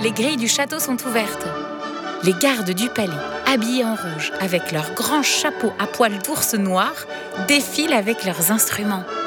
les grilles du château sont ouvertes. Les gardes du palais, habillés en rouge, avec leurs grands chapeaux à poils d'ours noirs, défilent avec leurs instruments.